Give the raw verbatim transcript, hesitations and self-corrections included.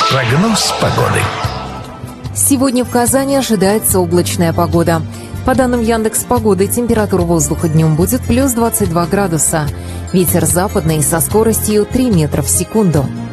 Прогноз погоды. Сегодня в Казани ожидается облачная погода. По данным Яндекс.Погоды, температура воздуха днем будет плюс двадцать два градуса. Ветер западный со скоростью три метра в секунду.